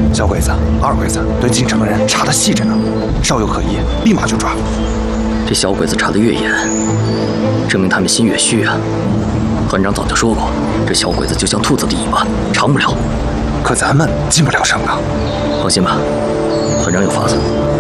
小鬼子、二鬼子对京城的人查得细着呢，稍有可疑，立马就抓。 这小鬼子查得越严，证明他们心越虚啊。团长早就说过，这小鬼子就像兔子的尾巴，长不了。 可咱们进不了城啊。 放心吧，团长有法子。